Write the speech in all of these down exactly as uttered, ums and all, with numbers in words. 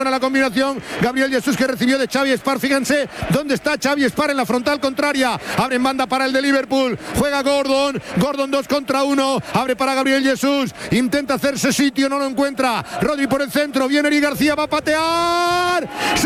La combinación, Gabriel Jesús que recibió de Xavi Espar. Fíjense dónde está Xavi Espar en la frontal contraria. Abre en banda para el de Liverpool. Juega Gordon. Gordon dos contra uno. Abre para Gabriel Jesús. Intenta hacerse sitio, no lo encuentra. Rodri por el centro. Viene Eric García, va a patear.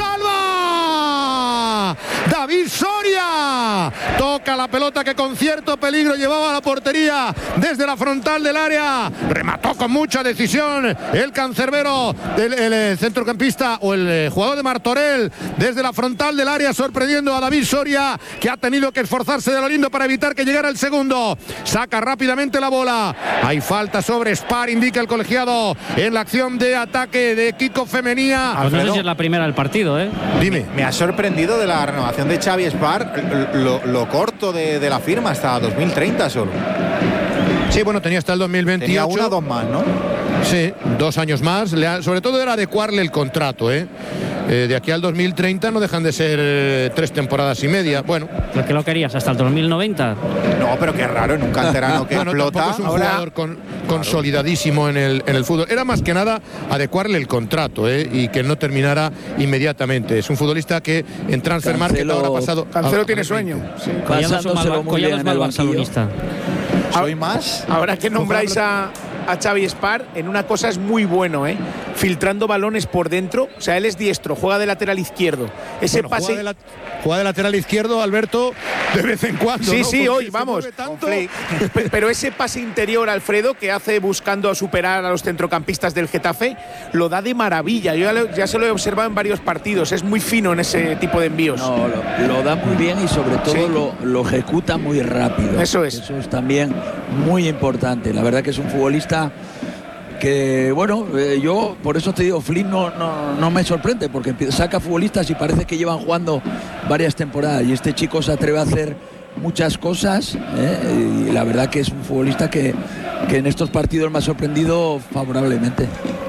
¡Salva! David Soria. Toca la pelota que con cierto peligro llevaba a la portería desde la frontal del área. Remató con mucha decisión el cancerbero, el, el, el centrocampista o el jugador de Martorell desde la frontal del área, sorprendiendo a David Soria, que ha tenido que esforzarse de lo lindo para evitar que llegara el segundo. Saca rápidamente la bola. Hay falta sobre Espar, indica el colegiado en la acción de ataque de Kiko Femenía. Pues no sé si es la primera del partido, ¿eh? Dime. Me ha sorprendido de la renovación de Xavi Espar lo, lo corto de, de la firma, hasta dos mil treinta solo. Sí, bueno, tenía hasta el dos mil veintiocho. Tenía una, dos más, ¿no? Sí, dos años más. Le ha, sobre todo era adecuarle el contrato, ¿eh? Eh, de aquí al dos mil treinta no dejan de ser eh, tres temporadas y media. Bueno. ¿Por qué lo querías? ¿Hasta el dos mil noventa? No, pero qué raro, en un canterano que bueno, explota. Es un ahora... jugador con, consolidadísimo en el, en el fútbol. Era más que nada adecuarle el contrato, ¿eh? Y que no terminara inmediatamente. Es un futbolista que en Transfer Market ahora ha pasado. Cancelo tiene sueño. Sí. Pasándoselo muy bien en el barcelonista. ¿Soy más? Ahora que nombráis a, a Xavi Espar, en una cosa es muy bueno, ¿eh? Filtrando balones por dentro. O sea, él es diestro, juega de lateral izquierdo. Ese bueno, pase. Juega de, la, juega de lateral izquierdo, Alberto, de vez en cuando. Sí, ¿no? sí, Porque hoy, vamos. Pero ese pase interior, Alfredo, que hace buscando superar a los centrocampistas del Getafe, lo da de maravilla. Yo ya, lo, ya se lo he observado en varios partidos. Es muy fino en ese tipo de envíos. No, lo, lo da muy bien y sobre todo sí. lo, lo ejecuta muy rápido. Eso es. Eso es también muy importante. La verdad que es un futbolista que, bueno, eh, yo por eso te digo, Flynn no, no, no me sorprende, porque saca futbolistas y parece que llevan jugando varias temporadas y este chico se atreve a hacer muchas cosas, ¿eh? Y la verdad que es un futbolista que, que en estos partidos me ha sorprendido favorablemente.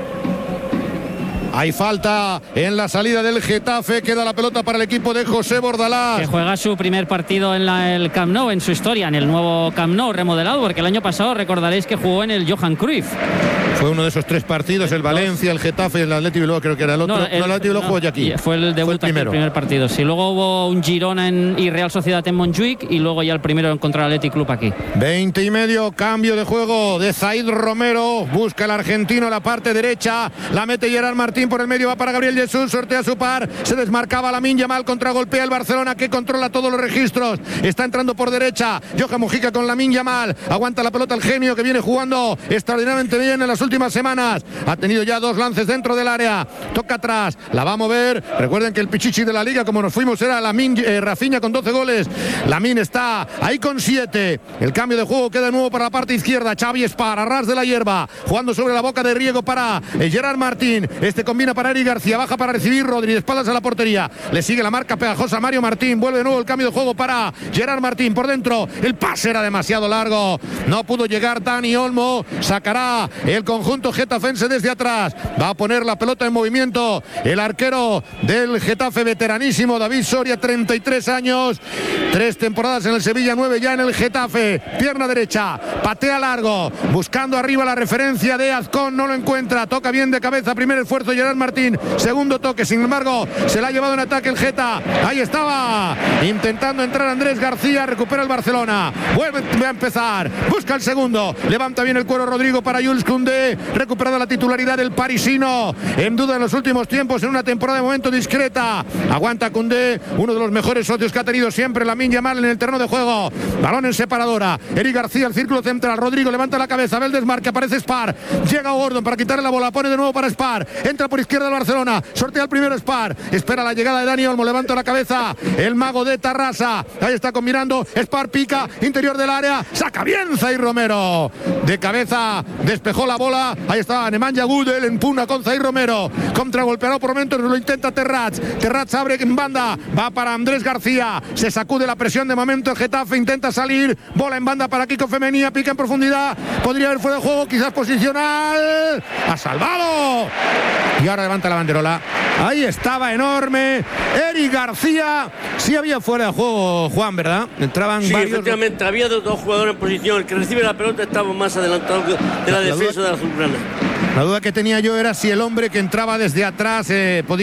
Hay falta en la salida del Getafe. Queda la pelota para el equipo de José Bordalás, que juega su primer partido en la, el Camp Nou, en su historia, en el nuevo Camp Nou remodelado, porque el año pasado recordaréis que jugó en el Johan Cruyff. Fue uno de esos tres partidos, el Valencia, el Getafe y el Atleti Bilbao, creo que era el otro. No, el, no, el Atleti Bilbao no, jugó ya aquí. Fue el debut, fue el, el primer partido. Sí, luego hubo un Girona en, y Real Sociedad en Montjuic y luego ya el primero contra el Athletic Club aquí. veinte y medio, cambio de juego de Zaid Romero. Busca el argentino la parte derecha. La mete Gerard Martín por el medio, va para Gabriel Jesús, sortea su par. Se desmarcaba Lamine Yamal, contragolpea el Barcelona, que controla todos los registros. Está entrando por derecha Johan Mujica con Lamine Yamal. Aguanta la pelota el genio, que viene jugando extraordinariamente bien en las últimas semanas. Ha tenido ya dos lances dentro del área. Toca atrás, la va a mover. Recuerden que el pichichi de la liga, como nos fuimos, era Lamine, eh, Rafinha con doce goles. Lamine está ahí con siete. El cambio de juego queda de nuevo para la parte izquierda. Xavi Espar, a ras de la hierba, jugando sobre la boca de riego para eh, Gerard Martín. Este combina para Eric García, baja para recibir Rodri, de espaldas a la portería. Le sigue la marca pegajosa Mario Martín. Vuelve de nuevo el cambio de juego para Gerard Martín por dentro. El pase era demasiado largo. No pudo llegar Dani Olmo. Sacará el conjunto getafense desde atrás. Va a poner la pelota en movimiento el arquero del Getafe, veteranísimo David Soria, treinta y tres años. Tres temporadas en el Sevilla, nueve ya en el Getafe. Pierna derecha, patea largo, buscando arriba la referencia de Azcón. No lo encuentra. Toca bien de cabeza. Primer esfuerzo Gerard Martín. Segundo toque. Sin embargo, se la ha llevado en ataque el Geta. Ahí estaba. Intentando entrar Andrés García. Recupera el Barcelona. Vuelve a empezar. Busca el segundo. Levanta bien el cuero Rodrigo para Jules Koundé. Recuperada la titularidad del parisino. En duda en los últimos tiempos, en una temporada de momento discreta. Aguanta Koundé, uno de los mejores socios que ha tenido siempre Lamine Yamal en el terreno de juego. Balón en separadora. Eric García, el círculo central. Rodrigo levanta la cabeza. Ve el desmarque. Aparece Spar. Llega Gordon para quitarle la bola. Pone de nuevo para Spar. Entra por izquierda el Barcelona. Sortea el primero Spar. Espera la llegada de Dani Olmo. Levanta la cabeza. El mago de Tarrasa. Ahí está combinando. Spar pica. Interior del área. Saca bien Zaid Romero. De cabeza. Despejó la bola. Ahí está Nemanja Gudel. Empuna con Zaid Romero. Contragolpeado por momentos. Lo intenta Terrats. Terrats abre en banda. Va para Andrés García. Se sacude la presión de momento el Getafe. Intenta salir. Bola en banda para Kiko Femenía. Pica en profundidad. Podría haber fuera de juego. Quizás posicional. Ha salvado. Y ahora levanta la banderola. Ahí estaba enorme Eric García. Sí había fuera de juego, Juan, ¿verdad? Entraban sí, varios. Efectivamente, había dos, dos jugadores en posición. El que recibe la pelota estaba más adelantado de la, la defensa duda, de la azulgrana. La duda que tenía yo era si el hombre que entraba desde atrás eh, podía